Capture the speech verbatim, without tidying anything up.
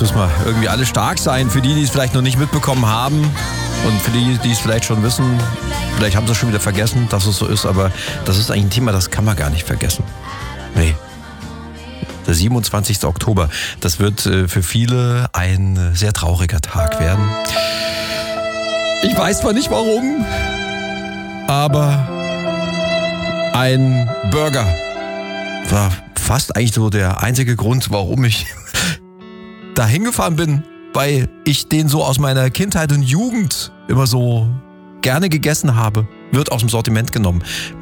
müssen wir irgendwie alle stark sein. Für die, die es vielleicht noch nicht mitbekommen haben und für die, die es vielleicht schon wissen, vielleicht haben sie es schon wieder vergessen, dass es so ist, aber das ist eigentlich ein Thema, das kann man gar nicht vergessen. Nee. Der siebenundzwanzigster Oktober, das wird für viele ein sehr trauriger Tag werden. Ich weiß zwar nicht warum, aber ein Burger war fast eigentlich so der einzige Grund, warum ich da hingefahren bin, weil ich den so aus meiner Kindheit und Jugend immer so gerne gegessen habe, wird aus dem Sortiment genommen.